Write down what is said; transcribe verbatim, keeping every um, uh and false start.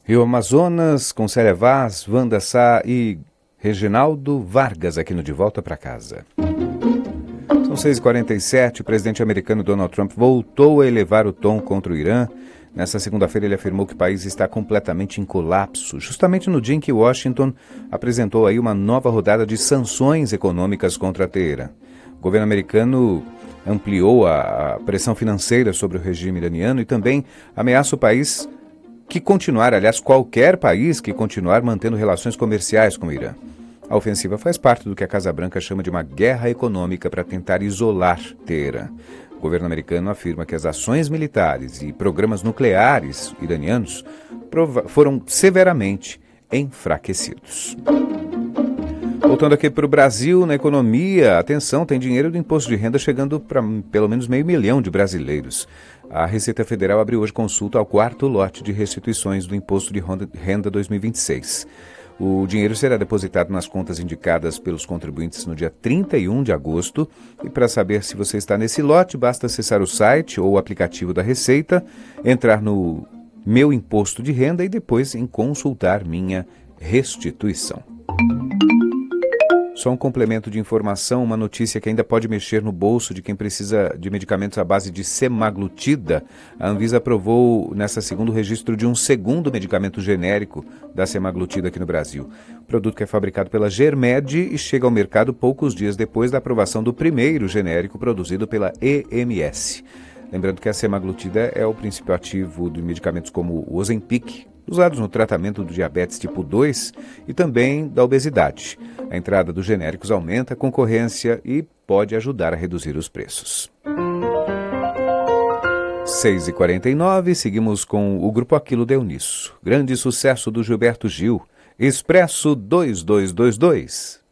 Rio Amazonas, com Célia Vaz, Wanda Sá e Reginaldo Vargas aqui no De Volta para Casa. São seis e quarenta e sete, o presidente americano Donald Trump voltou a elevar o tom contra o Irã. Nessa segunda-feira ele afirmou que o país está completamente em colapso, justamente no dia em que Washington apresentou aí uma nova rodada de sanções econômicas contra Teherã. O governo americano ampliou a pressão financeira sobre o regime iraniano e também ameaça o país que continuar, aliás, qualquer país que continuar mantendo relações comerciais com o Irã. A ofensiva faz parte do que a Casa Branca chama de uma guerra econômica para tentar isolar Teherã. O governo americano afirma que as ações militares e programas nucleares iranianos foram severamente enfraquecidos. Voltando aqui para o Brasil, na economia, atenção, tem dinheiro do imposto de renda chegando para pelo menos meio milhão de brasileiros. A Receita Federal abriu hoje consulta ao quarto lote de restituições do Imposto de Renda dois mil e vinte e seis. O dinheiro será depositado nas contas indicadas pelos contribuintes no dia trinta e um de agosto. E para saber se você está nesse lote, basta acessar o site ou o aplicativo da Receita, entrar no Meu Imposto de Renda e depois em Consultar Minha Restituição. Só um complemento de informação, uma notícia que ainda pode mexer no bolso de quem precisa de medicamentos à base de semaglutida. A Anvisa aprovou nesta segunda o registro de um segundo medicamento genérico da semaglutida aqui no Brasil. O produto que é fabricado pela Germed e chega ao mercado poucos dias depois da aprovação do primeiro genérico produzido pela E M S. Lembrando que a semaglutida é o princípio ativo de medicamentos como o Ozempic, usados no tratamento do diabetes tipo dois e também da obesidade. A entrada dos genéricos aumenta a concorrência e pode ajudar a reduzir os preços. seis e quarenta e nove, seguimos com o Grupo Aquilo Deu Nisso. Grande sucesso do Gilberto Gil, Expresso dois dois dois dois.